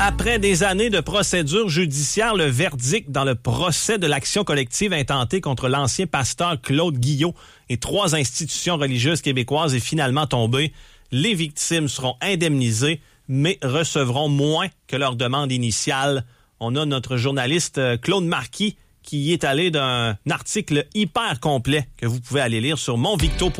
Après des années de procédure judiciaire, le verdict dans le procès de l'action collective intentée contre l'ancien pasteur Claude Guillot et 3 institutions religieuses québécoises est finalement tombé. Les victimes seront indemnisées, mais recevront moins que leur demande initiale. On a notre journaliste Claude Marquis qui y est allé d'un article hyper complet que vous pouvez aller lire sur monvicto.com.